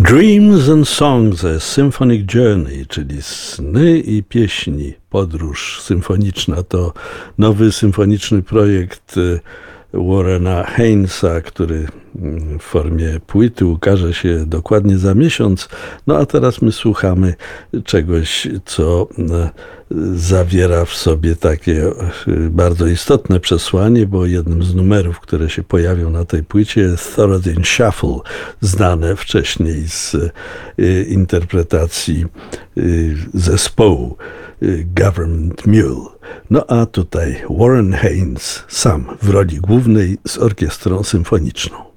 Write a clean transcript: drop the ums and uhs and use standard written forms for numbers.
Dreams and Songs, a Symphonic Journey, czyli sny i pieśni, podróż symfoniczna, to nowy symfoniczny projekt Warrena Hainesa, który w formie płyty ukaże się dokładnie za miesiąc. No a teraz my słuchamy czegoś, co zawiera w sobie takie bardzo istotne przesłanie, bo jednym z numerów, które się pojawią na tej płycie jest Thoradine Shuffle, znane wcześniej z interpretacji zespołu Government Mule. No a tutaj Warren Haynes sam w roli głównej z orkiestrą symfoniczną.